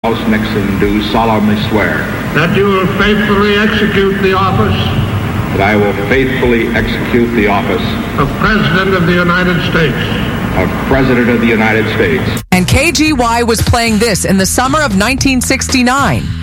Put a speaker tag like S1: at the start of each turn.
S1: Nixon, do solemnly swear
S2: that you will faithfully execute the office
S1: that I will faithfully execute the office
S2: of President of the United States.
S1: And KGY was playing this in the summer of 1969.